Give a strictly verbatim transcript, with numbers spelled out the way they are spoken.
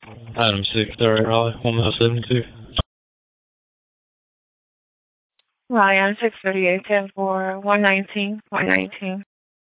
Item six, thirty Raleigh, one mile seventy-two. Ryan six thirty eight ten four one nineteen one nineteen.